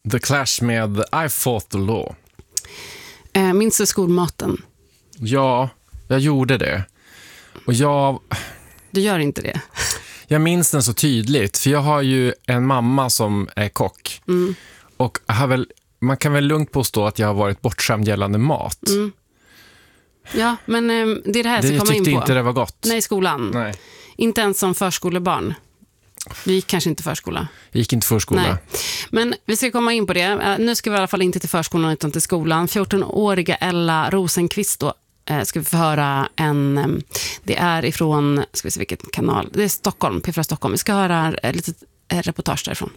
The Clash med I Fought the Law. Minns du skolmaten? Ja, jag gjorde det. Och Du gör inte det? Jag minns den så tydligt. För jag har ju en mamma som är kock. Mm. Och man kan väl lugnt påstå att jag har varit bortskämd gällande mat. Mm. Ja, men det är det här jag ska komma in på. Jag tyckte inte det var gott. Nej, i skolan. Nej. Inte ens som förskolebarn. Du gick kanske inte förskola. Jag gick inte förskola. Nej. Men vi ska komma in på det. Nu ska vi i alla fall inte till förskolan utan till skolan. 14-åriga Ella Rosenqvist då, ska vi få höra det är ifrån, ska vi se vilken kanal. Det är Stockholm, P4 Stockholm. Vi ska höra ett litet reportage därifrån.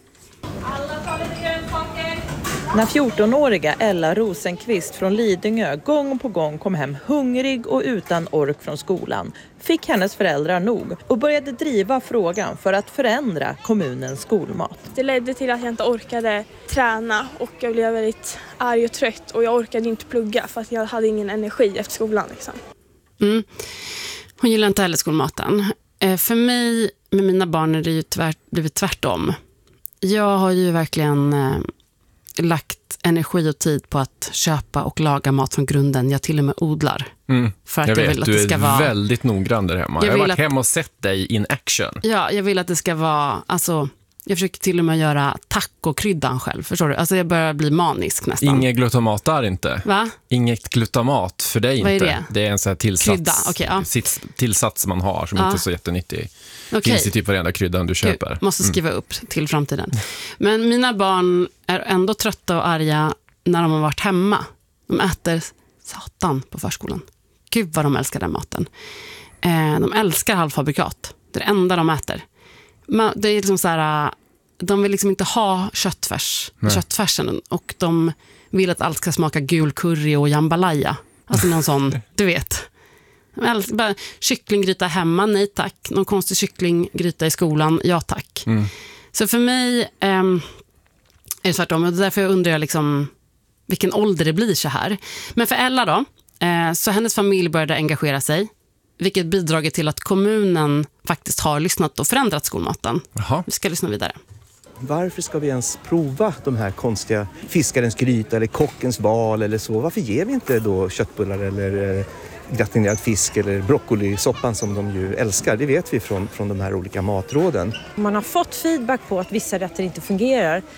När 14-åriga Ella Rosenqvist från Lidingö gång på gång kom hem hungrig och utan ork från skolan fick hennes föräldrar nog och började driva frågan för att förändra kommunens skolmat. Det ledde till att jag inte orkade träna och jag blev väldigt arg och trött och jag orkade inte plugga för att jag hade ingen energi efter skolan. Liksom. Hon gillar inte heller skolmaten. För mig med mina barn är det ju blivit tvärtom. Jag har ju verkligen lagt energi och tid på att köpa och laga mat från grunden. Jag till och med odlar. För att jag vill att du det ska vara väldigt noggrann där hemma. Jag har varit hemma och sett dig in action. Ja, jag vill att det ska vara, alltså, jag försöker till och med göra tacokryddan själv, förstår du? Alltså jag börjar bli manisk nästan. Inget glutamat där inte. Va? Inget glutamat för dig. Vad är inte. det? Det är en sån här tillsats, okay, ja. tillsats man har som inte är så jättenyttig. Finns i typ varenda kryddan du köper. Gud, måste skriva upp till framtiden. Men mina barn är ändå trötta och arga när de har varit hemma. De äter satan på förskolan. Gud vad de älskar den maten. De älskar halvfabrikat. Det är det enda de äter. Det är liksom så här, de vill liksom inte ha köttfärsen och de vill att allt ska smaka gul curry och jambalaya. Alltså någon sån, du vet. Bara kycklinggryta hemma, nej tack. Någon konstig kycklinggryta i skolan, ja tack. Så för mig är det tvärtom. Och därför undrar jag liksom vilken ålder det blir så här. Men för Ella då, så hennes familj började engagera sig. Vilket bidragit till att kommunen faktiskt har lyssnat och förändrat skolmaten. Jaha. Vi ska lyssna vidare. Varför ska vi ens prova de här konstiga fiskarens gryta eller kockens val eller så? Varför ger vi inte då köttbullar eller gratinerad fisk eller broccolisoppan som de ju älskar? Det vet vi från de här olika matråden. Man har fått feedback på att vissa rätter inte fungerar.